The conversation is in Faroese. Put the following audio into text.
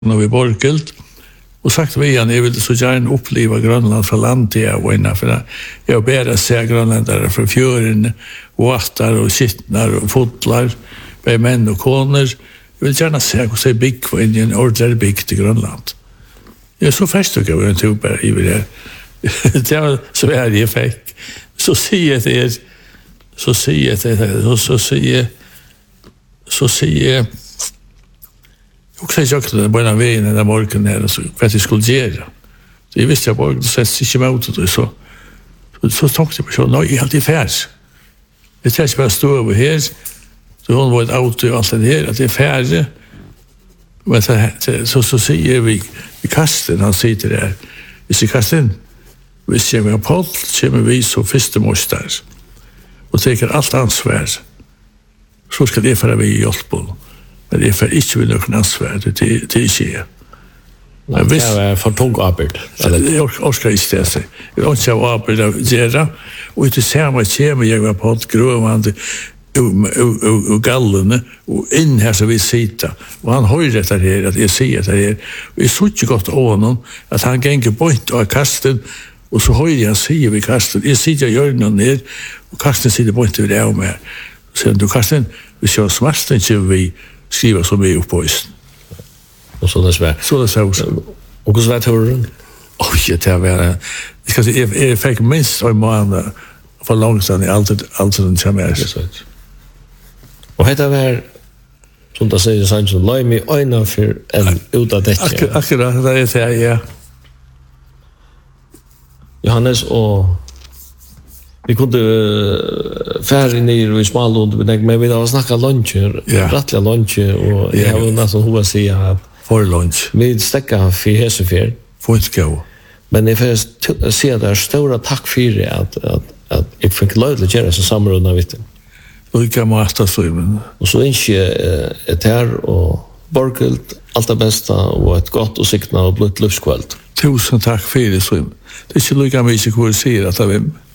när vi Borgelt och sagt vi han jag vill så gärna uppleva Grönland från land till och innan för jag bära se grönländare från fjorden och attar och kittnar och fotlar med män och koner. Jag vill gärna se hur det bygg på en ordentlig bygg till Grönland. Jag är så färstök av en tuber i det. Det var så är det fick. Så säger och så jag kunde bara vägen den där morgonen här så vad det skulle göra. Så jag visste jag bara att det sig inte mot det så tänkte jag på så nej helt i färs. Det är bara stå över här så hon var ett auto och allt det här att det är färre. Men så säger vi kasten han sitter där. Vi kasten vi ser med Paul kommer vi så första måste och tar allt ansvar. Så ska det för vi hjälpa. Men det är för inte vill någon ansvar till ske. Men visst är för tung arbete. Jag ska inte säga. Jag ska vara på det göra och inte se vad kommer jag var på grövande och gallen och in här så vi sitter och han har ju det här att jag ser det här och det är så inte gott honom att han gänger bort och kasten och så höjer jag säger vi kasten jag sitter och gör någon ner och kasten sitter bort vid det med så du kasten vi kör smarten så vi skriver som vi på oss och så det svär så det så och hur svär hör jag tar väl jag ska se jag fick minst en månad för långt sedan i allt den kommer och heter var som det säger Sancho lägg mig ögonen för en utan det akkurat det är så ja Johannes och vi kunde färre ner i Smalund men vi har snackat lunch rättliga lunch och jag har nästan hur att säga för lunch vi stäcka för hesefär få men det är se där stora tack för att jag fick lov att göra så samrådna vet du. Och kan man åsta så men och så inte ett här och Borgelt allt det bästa och ett gott och sikna och blött livskvällt. Tusen tack för det så. Det är inte lika mycket att säga att